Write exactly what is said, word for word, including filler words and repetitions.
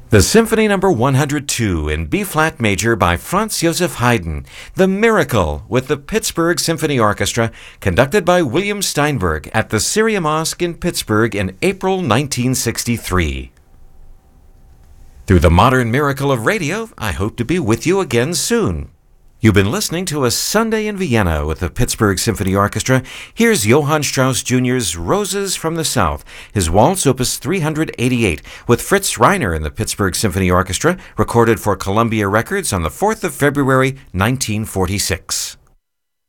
The Symphony Number one hundred two in B-flat major by Franz Joseph Haydn, The Miracle, with the Pittsburgh Symphony Orchestra, conducted by William Steinberg at the Syria Mosque in Pittsburgh in April nineteen sixty-three. Through the modern miracle of radio, I hope to be with you again soon. You've been listening to A Sunday in Vienna with the Pittsburgh Symphony Orchestra. Here's Johann Strauss Junior's Roses from the South, his Waltz Opus three eighty-eight, with Fritz Reiner and the Pittsburgh Symphony Orchestra, recorded for Columbia Records on the fourth of February, nineteen forty-six.